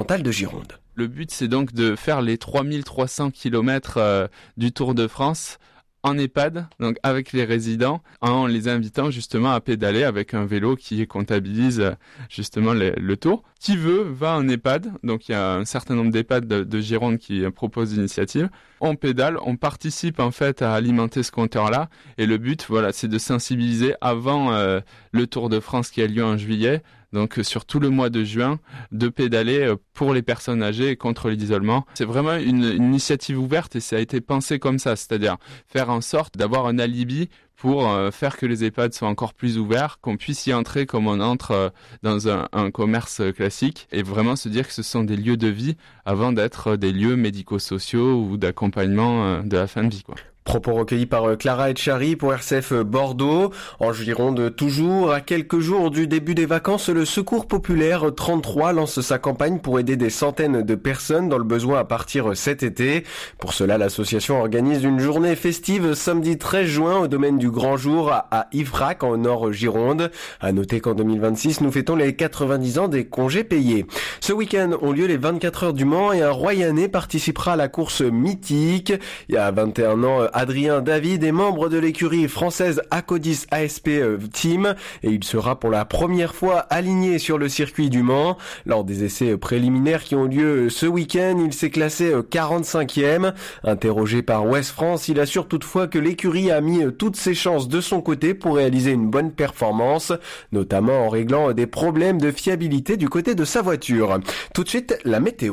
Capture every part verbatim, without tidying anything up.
départementale de Gironde. Le but, c'est donc de faire les trois mille trois cents kilomètres euh, du Tour de France en EHPAD, donc avec les résidents, en les invitant justement à pédaler avec un vélo qui comptabilise justement le, le tour. Qui veut va en EHPAD, donc il y a un certain nombre d'EHPAD de, de Gironde qui proposent l'initiative. On pédale, on participe en fait à alimenter ce compteur-là, et le but, voilà, c'est de sensibiliser avant euh, le Tour de France qui a lieu en juillet. Donc sur tout le mois de juin, de pédaler pour les personnes âgées et contre l'isolement. C'est vraiment une, une initiative ouverte et ça a été pensé comme ça, c'est-à-dire faire en sorte d'avoir un alibi pour euh, faire que les EHPAD soient encore plus ouverts, qu'on puisse y entrer comme on entre euh, dans un, un commerce classique et vraiment se dire que ce sont des lieux de vie avant d'être des lieux médico-sociaux ou d'accompagnement euh, de la fin de vie, quoi. Propos recueillis par Clara Etchari pour R C F Bordeaux. En Gironde toujours, à quelques jours du début des vacances, le Secours Populaire trente-trois lance sa campagne pour aider des centaines de personnes dans le besoin à partir cet été. Pour cela, l'association organise une journée festive samedi treize juin au domaine du Grand Jour à Yvrac en Nord Gironde. À noter qu'en deux mille vingt-six, nous fêtons les quatre-vingt-dix ans des congés payés. Ce week-end ont lieu les vingt-quatre heures du Mans et un Royanais participera à la course mythique. Il y a vingt et un ans, Adrien David est membre de l'écurie française Acodis A S P Team et il sera pour la première fois aligné sur le circuit du Mans. Lors des essais préliminaires qui ont lieu ce week-end, il s'est classé quarante-cinquième. Interrogé par Ouest France, il assure toutefois que l'écurie a mis toutes ses chances de son côté pour réaliser une bonne performance, notamment en réglant des problèmes de fiabilité du côté de sa voiture. Tout de suite, la météo.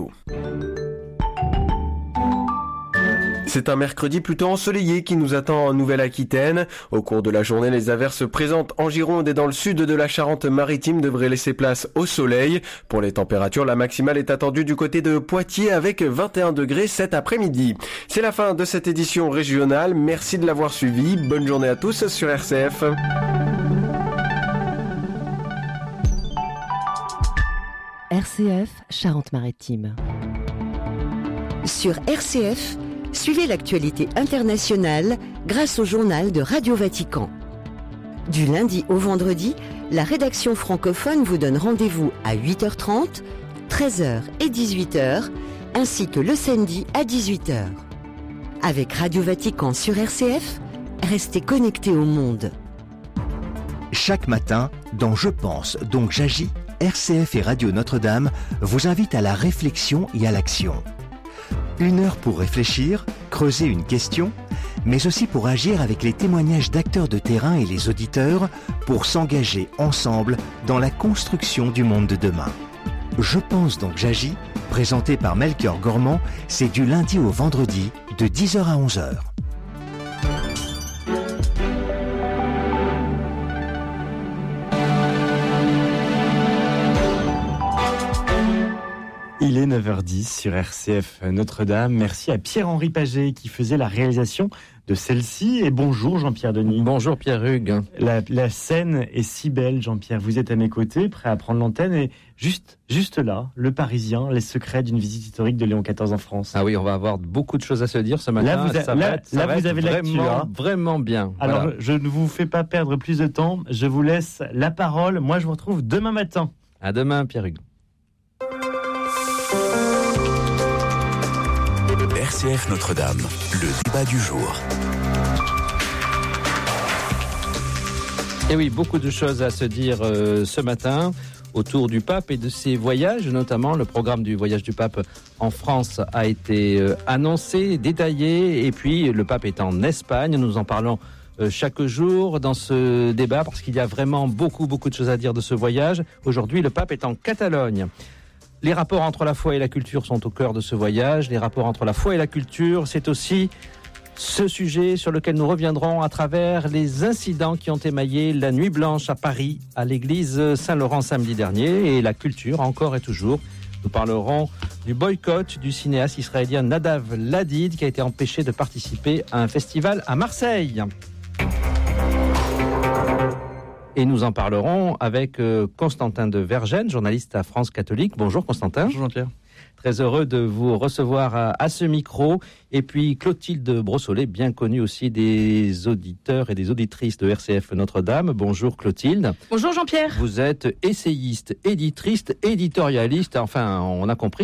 C'est un mercredi plutôt ensoleillé qui nous attend en Nouvelle-Aquitaine. Au cours de la journée, les averses présentes en Gironde et dans le sud de la Charente-Maritime devraient laisser place au soleil. Pour les températures, la maximale est attendue du côté de Poitiers avec vingt et un degrés cet après-midi. C'est la fin de cette édition régionale. Merci de l'avoir suivi. Bonne journée à tous sur R C F. R C F Charente-Maritime. Sur R C F, suivez l'actualité internationale grâce au journal de Radio Vatican. Du lundi au vendredi, la rédaction francophone vous donne rendez-vous à huit heures trente, treize heures et dix-huit heures, ainsi que le samedi à dix-huit heures. Avec Radio Vatican sur R C F, restez connectés au monde. Chaque matin, dans Je pense, donc j'agis, R C F et Radio Notre-Dame vous invitent à la réflexion et à l'action. Une heure pour réfléchir, creuser une question, mais aussi pour agir avec les témoignages d'acteurs de terrain et les auditeurs pour s'engager ensemble dans la construction du monde de demain. Je pense donc j'agis, présenté par Melchior Gormand, c'est du lundi au vendredi de dix heures à onze heures. Il est neuf heures dix sur R C F Notre-Dame. Merci à Pierre-Henri Paget qui faisait la réalisation de celle-ci. Et bonjour Jean-Pierre Denis. Bonjour Pierre Hugues. La, la scène est si belle, Jean-Pierre. Vous êtes à mes côtés, prêt à prendre l'antenne. Et juste, juste là, le Parisien, les secrets d'une visite historique de Léon quatorze en France. Ah oui, on va avoir beaucoup de choses à se dire ce matin. Là, vous, a, ça là, va être, ça là, va vous être avez l'actu. Vraiment, hein. vraiment bien. Alors, voilà. Je ne vous fais pas perdre plus de temps. Je vous laisse la parole. Moi, je vous retrouve demain matin. À demain, Pierre Hugues. R C F Notre-Dame, le débat du jour. Et oui, beaucoup de choses à se dire euh, ce matin autour du pape et de ses voyages, notamment le programme du voyage du pape en France a été euh, annoncé, détaillé, et puis le pape est en Espagne. Nous en parlons euh, chaque jour dans ce débat parce qu'il y a vraiment beaucoup, beaucoup de choses à dire de ce voyage. Aujourd'hui, le pape est en Catalogne. Les rapports entre la foi et la culture sont au cœur de ce voyage. Les rapports entre la foi et la culture, c'est aussi ce sujet sur lequel nous reviendrons à travers les incidents qui ont émaillé la nuit blanche à Paris, à l'église Saint-Laurent samedi dernier. Et la culture, encore et toujours. Nous parlerons du boycott du cinéaste israélien Nadav Ladid qui a été empêché de participer à un festival à Marseille. Et nous en parlerons avec euh, Constantin de Vergennes, journaliste à France Catholique. Bonjour Constantin. Bonjour Jean-Pierre. Très heureux de vous recevoir à, à ce micro. Et puis Clotilde Brossolet, bien connue aussi des auditeurs et des auditrices de R C F Notre-Dame. Bonjour Clotilde. Bonjour Jean-Pierre. Vous êtes essayiste, éditrice, éditorialiste. Enfin, on a compris